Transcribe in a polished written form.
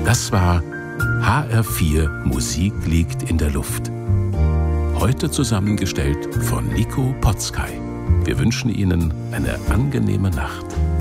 Das war HR4 Musik liegt in der Luft. Heute zusammengestellt von Nico Potzkay. Wir wünschen Ihnen eine angenehme Nacht.